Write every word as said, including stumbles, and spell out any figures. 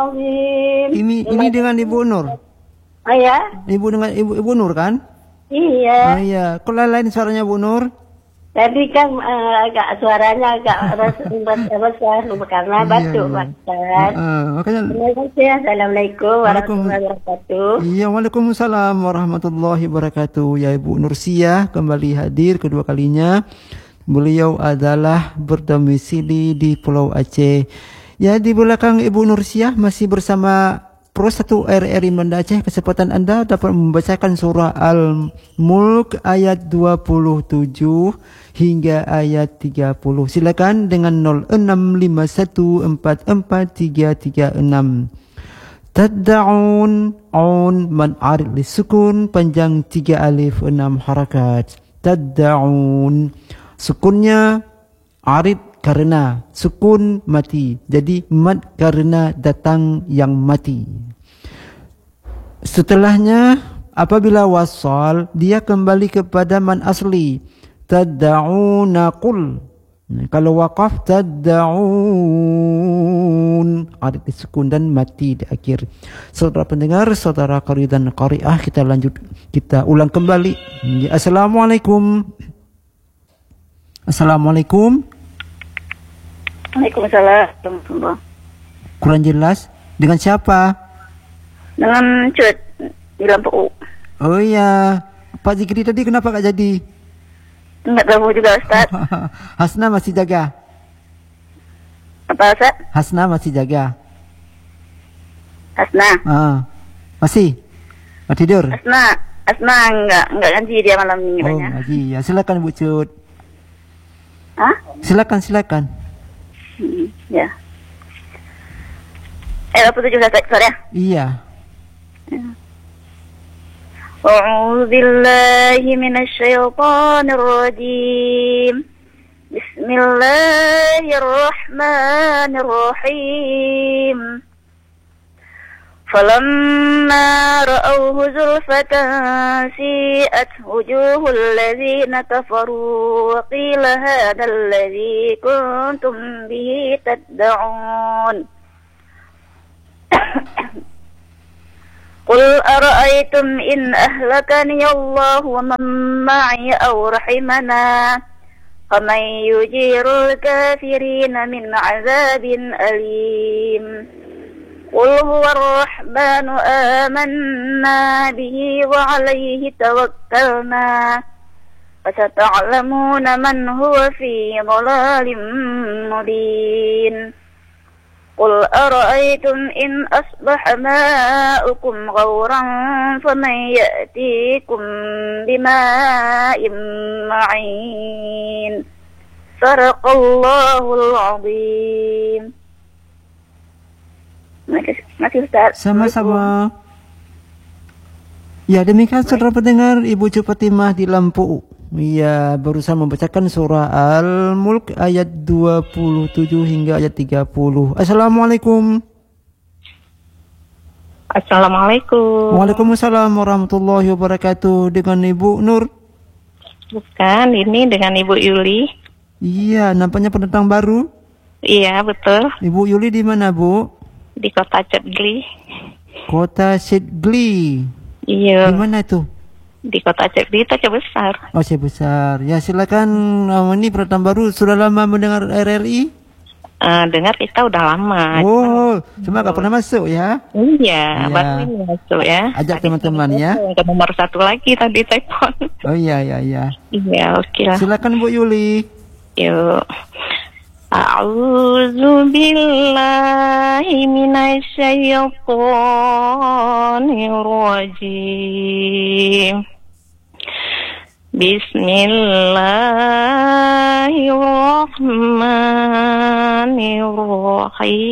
Ini ini dengan Ibu Nur. Oh ya? Ibu dengan Ibu Ibu Nur kan? Iya. Ah, iya. Kok lain suaranya Bu Nur? Tadi kan uh, agak suaranya agak besar karena batuk Pak. Heeh, makanya. Terima kasih. Assalamualaikum warahmatullahi wabarakatuh. Iya, waalaikumsalam warahmatullahi wabarakatuh. Ya, Ibu Nursiah kembali hadir kedua kalinya. Beliau adalah berdomisili di Pulau Aceh. Ya, di belakang Ibu Nursiah masih bersama Pro satu R R I Banda Aceh. Kesempatan Anda dapat membacakan surah Al-Mulk ayat dua puluh tujuh hingga ayat tiga puluh. Silakan dengan nol enam lima satu empat empat tiga tiga enam. Tad'un on man arid lisukun panjang tiga alif enam harakat. Tad'un sukunnya arid karena sukun mati, jadi mad karena datang yang mati. Setelahnya apabila wasal dia kembali kepada man asli. Tad'una qul. Kalau waqaf tad'un arid sukun dan mati di akhir. Saudara pendengar, saudara qari dan qariah, kita lanjut, kita ulang kembali. Assalamualaikum. Assalamualaikum. Waalaikumsalam. Kurang jelas. Dengan siapa? Dengan Cut di Lampu. Oh iya. Pak Zikri tadi kenapa gak jadi? Enggak tahu juga Ustaz. Hasna masih jaga? Apa Ustaz? Hasna masih jaga? Hasna. Ah, masih? Mau tidur? Hasna. Hasna enggak enggak ngaji dia malam ini Oh, banyak. ngaji. Ya, silakan Bu Cut. Hah? Silakan, silakan. Hmm, ya. Eh, apa tujuh Ustaz sore ya? Iya. أعوذ بالله من الشيطان الرجيم بسم الله الرحمن الرحيم فلما رأوه زلفة سيئت وجوه الذين كفروا وقيل هذا الذي كنتم به تدعون قل أرأيتم إن أهلكني الله ومن معي أو رحمنا فمن يجير الكافرين من عذاب أليم قل هو الرحمن آمنا به وعليه توكلنا فستعلمون من هو في ضلال مبين قل أرأيتم إن أصبح ماؤكم غورا فمن يأتيكم بماء معين صدق الله العظيم. Makasih Ustaz. Sama-sama. Ya, demikian saudara pendengar, Ibu Cupatimah di Lampu. Ia berusaha membacakan surah Al-Mulk ayat dua puluh tujuh hingga ayat tiga puluh. Assalamualaikum. Assalamualaikum. Waalaikumsalam warahmatullahi wabarakatuh. Dengan Ibu Nur? Bukan, ini dengan Ibu Yuli. Iya, nampaknya pendatang baru. Iya, betul. Ibu Yuli di mana, Bu? Di Kota Cetgli. Kota Cetgli. Iya. Di mana itu? Di Kota Cetgli itu Aceh Besar. Oh, Aceh Besar. Ya, silakan. Um, ini pendatang baru. Sudah lama mendengar R R I? Uh, dengar kita udah lama. Oh, cuma nggak pernah masuk ya? Iya, Iya. baru ini masuk ya. Ajak teman-teman ya. Ke nomor satu lagi tadi telepon. Oh iya, iya, iya. Iya, oke lah. Silakan Bu Yuli. Yuk. A'udzu billahi minasyaitonir rajim. Bismillahirrahmanirrahim.